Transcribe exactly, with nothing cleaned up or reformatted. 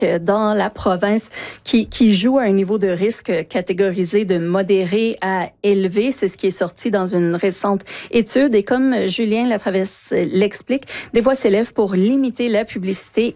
dans la province qui, qui joue à un niveau de risque catégorisé de modéré à élevé. C'est ce qui est sorti dans une récente étude. Et comme Julien Latravesse l'explique, des voix s'élèvent pour limiter la publicité